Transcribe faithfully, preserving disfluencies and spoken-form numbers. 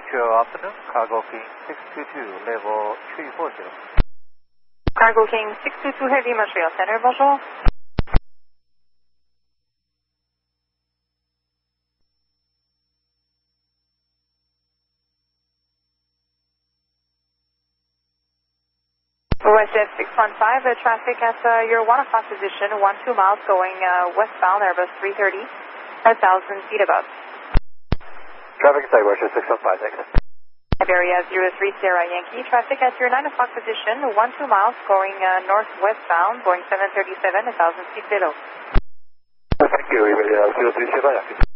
Good afternoon, Cargo King six two two, level three four zero. Cargo King six two two Heavy Montreal Center, bonjour. O S F six one five, uh, traffic at uh, your one o'clock position, one two miles going uh, westbound, Airbus three thirty, one thousand feet above. Traffic at Russia six one five, next. Area zero three Sierra Yankee, traffic at your nine o'clock position, one two miles going uh, northwestbound, going seven thirty-seven, one thousand feet below. Thank you, uh, zero three Sierra Yankee.